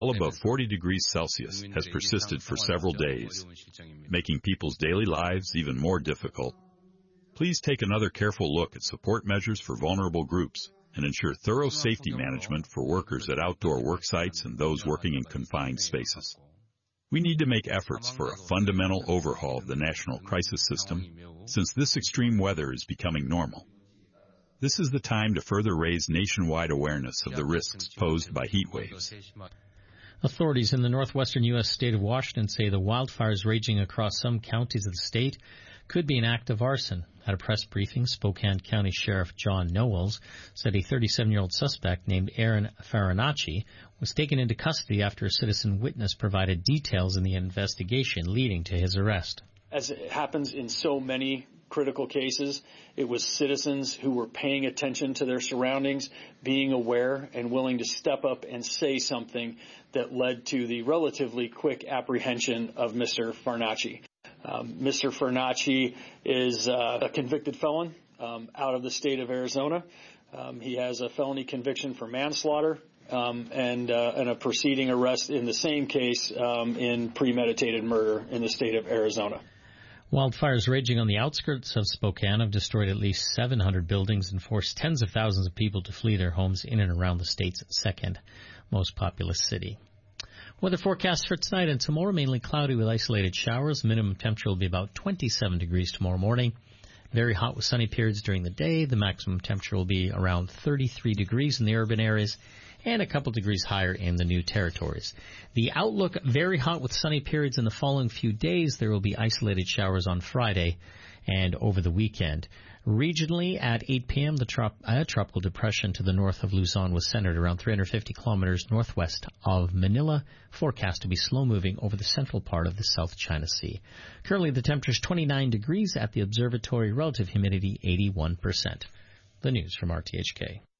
above 40 degrees Celsius has persisted for several days, making people's daily lives even more difficult. Please take another careful look at support measures for vulnerable groups and ensure thorough safety management for workers at outdoor work sites and those working in confined spaces. We need to make efforts for a fundamental overhaul of the national crisis system, since this extreme weather is becoming normal. This is the time to further raise nationwide awareness of the risks posed by heat waves. Authorities in the northwestern U.S. state of Washington say the wildfires raging across some counties of the state could be an act of arson. At a press briefing, Spokane County Sheriff John Knowles said a 37-year-old suspect named Aaron Farinacci was taken into custody after a citizen witness provided details in the investigation leading to his arrest. As it happens in so many critical cases, it was citizens who were paying attention to their surroundings, being aware and willing to step up and say something that led to the relatively quick apprehension of Mr. Farinacci. Mr. Farinacci is a convicted felon out of the state of Arizona. He has a felony conviction for manslaughter and a preceding arrest in the same case in premeditated murder in the state of Arizona. Wildfires raging on the outskirts of Spokane have destroyed at least 700 buildings and forced tens of thousands of people to flee their homes in and around the state's second most populous city. Weather forecast for tonight and tomorrow, mainly cloudy with isolated showers. Minimum temperature will be about 27 degrees tomorrow morning. Very hot with sunny periods during the day. The maximum temperature will be around 33 degrees in the urban areas and a couple degrees higher in the new territories. The outlook, very hot with sunny periods in the following few days. There will be isolated showers on Friday and over the weekend. Regionally, at 8 p.m., the tropical depression to the north of Luzon was centered around 350 kilometers northwest of Manila, forecast to be slow-moving over the central part of the South China Sea. Currently, the temperature is 29 degrees at the observatory, relative humidity 81%. The news from RTHK.